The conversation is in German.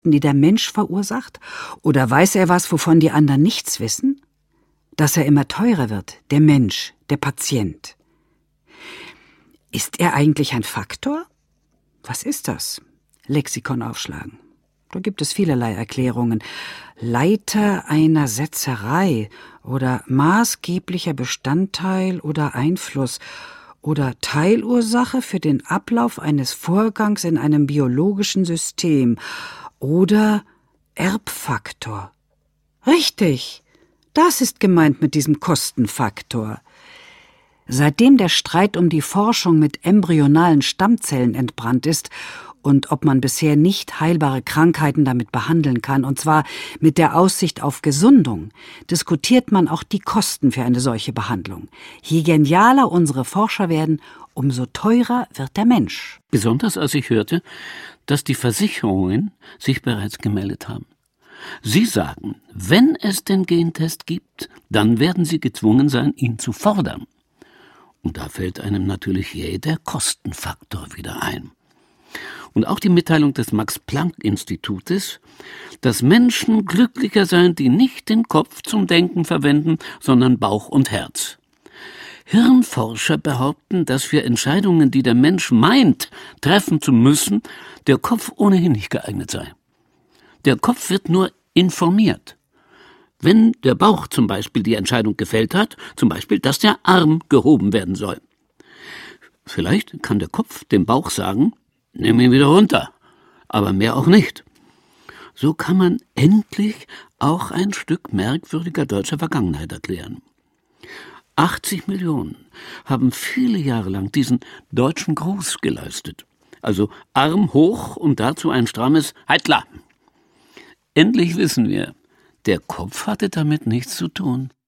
Kosten, die der Mensch verursacht? Oder weiß er was, wovon die anderen nichts wissen? Dass er immer teurer wird, der Mensch, der Patient. Ist er eigentlich ein Faktor? Was ist das? Lexikon aufschlagen. Da gibt es vielerlei Erklärungen. Leiter einer Setzerei oder maßgeblicher Bestandteil oder Einfluss oder Teilursache für den Ablauf eines Vorgangs in einem biologischen System oder Erbfaktor. Richtig, das ist gemeint mit diesem Kostenfaktor. Seitdem der Streit um die Forschung mit embryonalen Stammzellen entbrannt ist und ob man bisher nicht heilbare Krankheiten damit behandeln kann, und zwar mit der Aussicht auf Gesundung, diskutiert man auch die Kosten für eine solche Behandlung. Je genialer unsere Forscher werden, umso teurer wird der Mensch. Besonders als ich hörte, dass die Versicherungen sich bereits gemeldet haben. Sie sagen, wenn es den Gentest gibt, dann werden sie gezwungen sein, ihn zu fordern. Und da fällt einem natürlich der Kostenfaktor wieder ein. Und auch die Mitteilung des Max-Planck-Institutes, dass Menschen glücklicher seien, die nicht den Kopf zum Denken verwenden, sondern Bauch und Herz. Hirnforscher behaupten, dass für Entscheidungen, die der Mensch meint, treffen zu müssen, der Kopf ohnehin nicht geeignet sei. Der Kopf wird nur informiert. Wenn der Bauch zum Beispiel die Entscheidung gefällt hat, zum Beispiel, dass der Arm gehoben werden soll. Vielleicht kann der Kopf dem Bauch sagen, nimm ihn wieder runter, aber mehr auch nicht. So kann man endlich auch ein Stück merkwürdiger deutscher Vergangenheit erklären. 80 Millionen haben viele Jahre lang diesen deutschen Gruß geleistet. Also Arm hoch und dazu ein strammes Heitla. Endlich wissen wir, der Kopf hatte damit nichts zu tun.